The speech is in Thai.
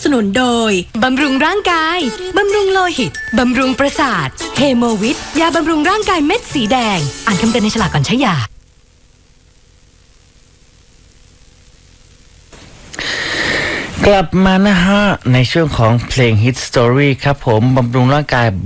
สนุนโดยบำรุงร่างกายบำรุงโลหิตบำรุงประสาทเฮโมวิทยาบำรุงร่างกายเม็ดสีแดงอ่านคำเตือนในฉลากก่อนใช้ยากลับมานะฮะในช่วงของเพลง Hit Story ครับผมบำรุงร่างกาย